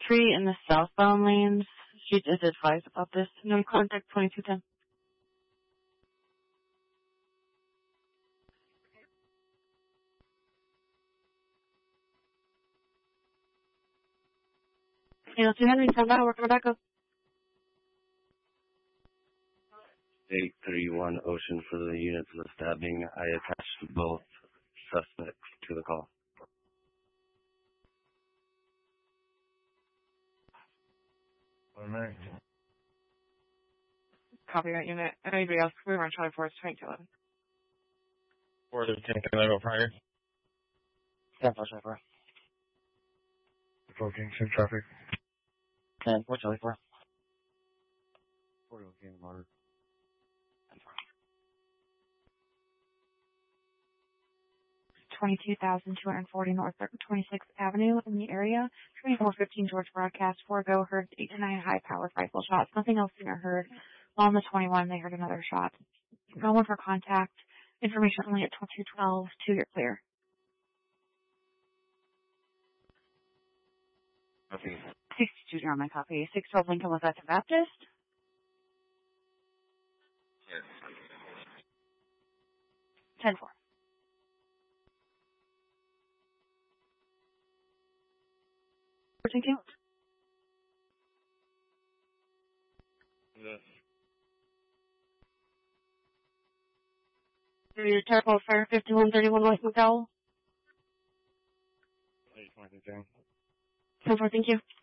Tree in the southbound lanes. She is advised about this. No contact 2210. Hey, let's do Henry. Stand by. Working back up. 831 Ocean for the units of the stabbing. I attached both suspects to the call. Copy that unit. Anybody else? We were on Charlie Forest 2211. 413, can I go prior? 10-4, 14, same traffic. 10-4, Charlie 4. 41 Cannon Water. 10-4. 22,240 North 26th Avenue in the area. 2415 George Broadcast. 4-go heard 8 to 9 high-powered rifle shots. Nothing else seen or heard. On the 21, they heard another shot. No one for contact. Information only at 2212. 2, you're clear. Copy. 62, you're on my copy. 612 Lincoln was at the Baptist. Yes. 10-4. Thank you. Yes. Your Terrible Fire 5131 West McDowell. 822. 10-4, thank you.